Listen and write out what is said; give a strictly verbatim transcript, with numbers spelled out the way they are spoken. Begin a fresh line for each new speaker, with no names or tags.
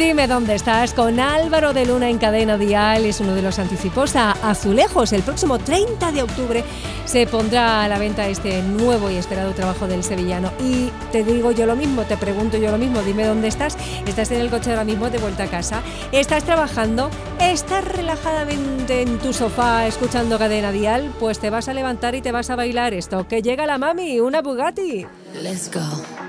Dime dónde estás con Álvaro de Luna en Cadena Dial. Es uno de los anticipos a Azulejos. El próximo treinta de octubre se pondrá a la venta este nuevo y esperado trabajo del sevillano. Y te digo yo lo mismo, te pregunto yo lo mismo. Dime dónde estás. ¿Estás en el coche ahora mismo de vuelta a casa? ¿Estás trabajando? ¿Estás relajadamente en tu sofá escuchando Cadena Dial? Pues te vas a levantar y te vas a bailar esto. Que llega la mami, una Bugatti.
Let's go.